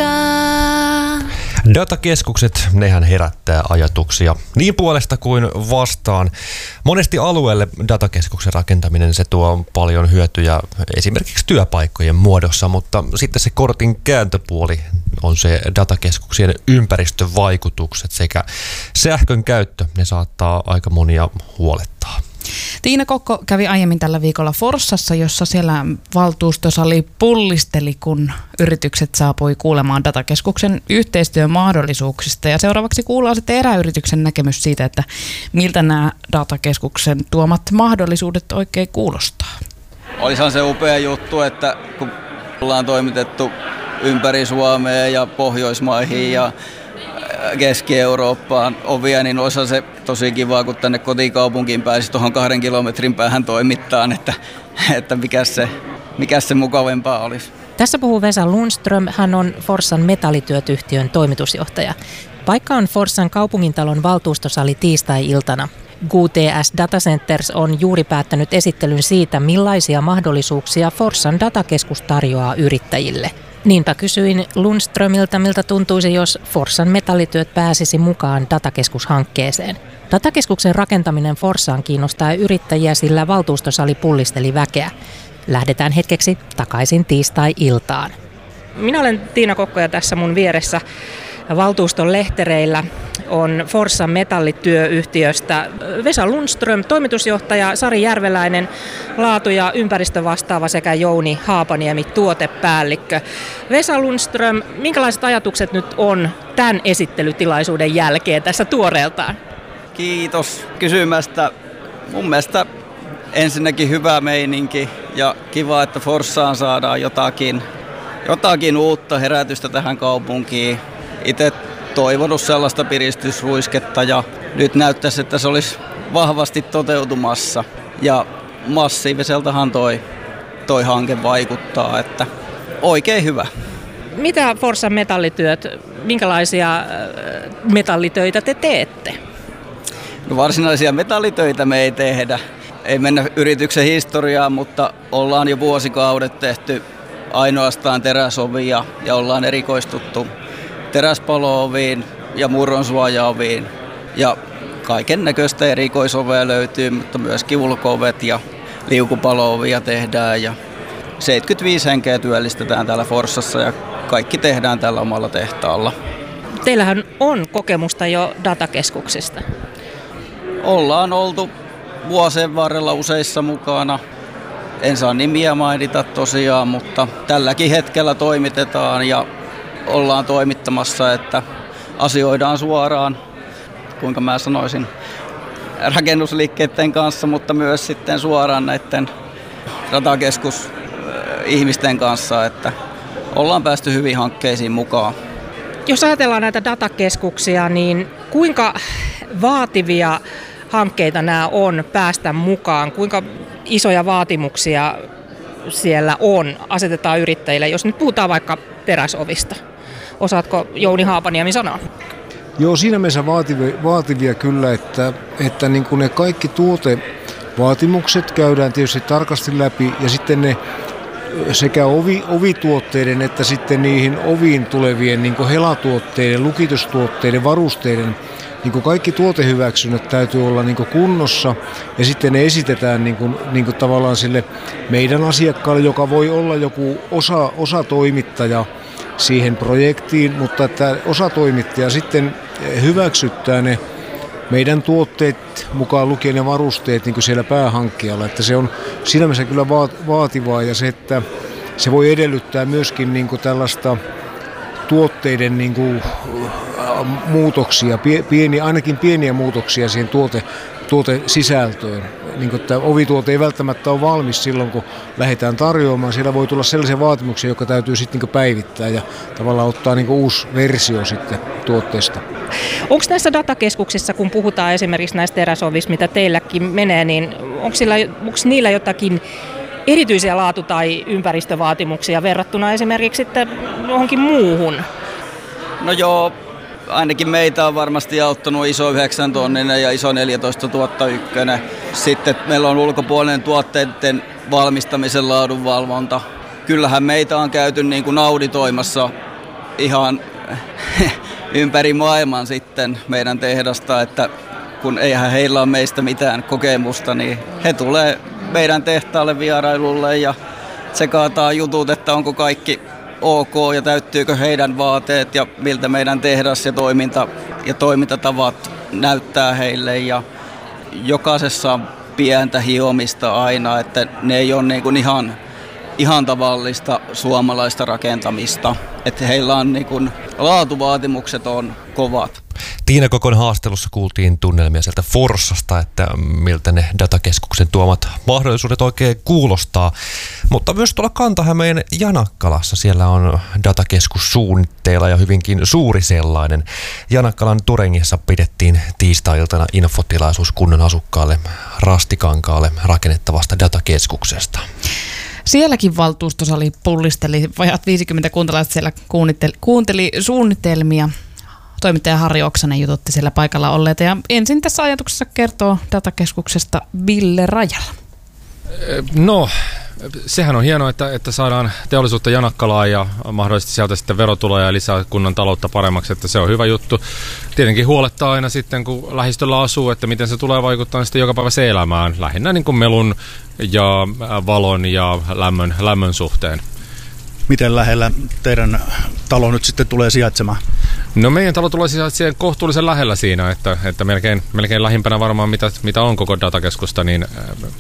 aikaa. Datakeskukset, nehän herättää ajatuksia niin puolesta kuin vastaan. Monesti alueelle datakeskuksen rakentaminen se tuo paljon hyötyjä esimerkiksi työpaikkojen muodossa, mutta sitten se kortin kääntöpuoli on se datakeskuksien ympäristövaikutukset sekä sähkön käyttö. Ne saattaa aika monia huolettaa. Tiina Kokko kävi aiemmin tällä viikolla Forssassa, jossa siellä valtuustosali pullisteli, kun yritykset saapui kuulemaan datakeskuksen yhteistyön mahdollisuuksista. Ja seuraavaksi kuullaan sitten eräyrityksen näkemys siitä, että miltä nämä datakeskuksen tuomat mahdollisuudet oikein kuulostaa. Olisihan se upea juttu, että kun ollaan toimitettu ympäri Suomea ja Pohjoismaihin ja Keski-Eurooppaan ovia, niin olisihan se tosi kiva, kun tänne kotikaupunkiin pääsisi tuohon 2 kilometrin päähän toimittaan, että mikä se mukavempaa olisi. Tässä puhuu Vesa Lundström, hän on Forssan metallityöt-yhtiön toimitusjohtaja. Paikka on Forssan kaupungintalon valtuustosali tiistai-iltana. QTS Data Centers on juuri päättänyt esittelyn siitä, millaisia mahdollisuuksia Forssan datakeskus tarjoaa yrittäjille. Niinpä kysyin Lundströmiltä, miltä tuntuisi, jos Forssan metallityöt pääsisi mukaan datakeskushankkeeseen. Datakeskuksen rakentaminen Forssaan kiinnostaa yrittäjiä, sillä valtuustosali pullisteli väkeä. Lähdetään hetkeksi takaisin tiistai-iltaan. Minä olen Tiina Kokko ja tässä mun vieressä valtuuston lehtereillä on Forssan metallityöyhtiöstä Vesa Lundström, toimitusjohtaja, Sari Järveläinen, laatu- ja ympäristövastaava sekä Jouni Haapaniemi, tuotepäällikkö. Vesa Lundström, minkälaiset ajatukset nyt on tämän esittelytilaisuuden jälkeen tässä tuoreeltaan? Kiitos kysymästä. Mun mielestä ensinnäkin hyvä meininki ja kiva, että Forssaan saadaan jotakin uutta herätystä tähän kaupunkiin. Itse toivonut sellaista piristysruisketta ja nyt näyttäisi, että se olisi vahvasti toteutumassa. Ja massiiviseltahan toi hanke vaikuttaa, että oikein hyvä. Mitä Forssan metallityöt, minkälaisia metallitöitä te teette? No varsinaisia metallitöitä me ei tehdä. Ei mennä yrityksen historiaan, mutta ollaan jo vuosikaudet tehty ainoastaan teräsovia ja ollaan erikoistuttu teräspalo-oviin ja murronsuoja-oviin. Ja kaiken näköistä erikoisovea löytyy, mutta myöskin ulko-ovet ja liukupalo-ovia tehdään. Ja 75 henkeä työllistetään täällä Forssassa ja kaikki tehdään tällä omalla tehtaalla. Teillähän on kokemusta jo datakeskuksista. Ollaan oltu vuosien varrella useissa mukana. En saa nimiä mainita tosiaan, mutta tälläkin hetkellä toimitetaan ja ollaan toimittamassa, että asioidaan suoraan, kuinka mä sanoisin, rakennusliikkeiden kanssa, mutta myös sitten suoraan näiden datakeskus-ihmisten kanssa, että ollaan päästy hyvin hankkeisiin mukaan. Jos ajatellaan näitä datakeskuksia, niin kuinka vaativia hankkeita nämä on päästä mukaan? Kuinka isoja vaatimuksia siellä asetetaan yrittäjille, jos nyt puhutaan vaikka teräsovista? Osaatko Jouni Haapaniemi sanoa? Joo, siinä mielessä vaativia kyllä, että niin kuin ne kaikki tuotevaatimukset käydään tietysti tarkasti läpi ja sitten ne sekä ovituotteiden että sitten niihin oviin tulevien niin kuin helatuotteiden, lukitustuotteiden, varusteiden, niin kuin kaikki tuotehyväksynnät täytyy olla niin kuin kunnossa ja sitten ne esitetään niin kuin tavallaan sille meidän asiakkaalle, joka voi olla joku osatoimittaja siihen projektiin, mutta että osatoimittaja sitten hyväksyttää ne meidän tuotteet mukaan lukien ne varusteet niin kuin siellä päähankkijalla, että se on siinä mielessä kyllä vaativaa ja se, että se voi edellyttää myöskin niin kuin tällaista tuotteiden niin kuin muutoksia, ainakin pieniä muutoksia siihen tuotesisältöön. Niin kuin, että ovituote ei välttämättä ole valmis silloin, kun lähdetään tarjoamaan. Siellä voi tulla sellaisia vaatimuksia, jotka täytyy sitten niin kuin päivittää ja tavallaan ottaa niin kuin uusi versio sitten tuotteesta. Onko näissä datakeskuksissa, kun puhutaan esimerkiksi näistä teräsovista, mitä teilläkin menee, niin onko niillä jotakin erityisiä laatu- tai ympäristövaatimuksia verrattuna esimerkiksi sitten johonkin muuhun? No joo, ainakin meitä on varmasti auttanut iso 9 tonninen ja iso 14 000 ykkönen. Sitten meillä on ulkopuolinen tuotteiden valmistamisen laadunvalvonta. Kyllähän meitä on käyty niin kuin auditoimassa ihan ympäri maailman sitten meidän tehdasta, että kun eihän heillä ole meistä mitään kokemusta, niin he tulee meidän tehtaalle vierailulle ja tsekaataan jutut, että onko kaikki ok ja täyttyykö heidän vaateet ja miltä meidän tehdas ja toimintatavat näyttää heille. Ja jokaisessa on pientä hiomista aina, että ne ei ole niin kuin ihan tavallista suomalaista rakentamista. Että heillä on niin kuin, laatuvaatimukset on kovat. Tiina Kokon haastelussa kuultiin tunnelmia sieltä Forssasta, että miltä ne datakeskuksen tuomat mahdollisuudet oikein kuulostaa. Mutta myös tuolla Kanta-Hämeen Janakkalassa siellä on datakeskus suunnitteilla ja hyvinkin suuri sellainen. Janakkalan Turengissa pidettiin tiistai-iltana infotilaisuus kunnan asukkaalle Rastikankaalle rakennettavasta datakeskuksesta. Sielläkin valtuustosali pullisteli, vajat 50 kuntalaista siellä kuunteli suunnitelmia. Toimittaja Harri Oksanen jututti siellä paikalla olleita ja ensin tässä ajatuksessa kertoo datakeskuksesta Ville Rajala. No, sehän on hienoa, että saadaan teollisuutta Janakkalaan ja mahdollisesti sieltä sitten verotuloja ja lisää kunnan taloutta paremmaksi, että se on hyvä juttu. Tietenkin huolettaa aina sitten, kun lähistöllä asuu, että miten se tulee vaikuttaa sitten jokapäiväiseen elämään, lähinnä niin kuin melun ja valon ja lämmön suhteen. Miten lähellä teidän talo nyt sitten tulee sijaitsemaan? No meidän talo tulee sijaitsemaan kohtuullisen lähellä siinä, että melkein lähimpänä varmaan mitä on koko datakeskusta, niin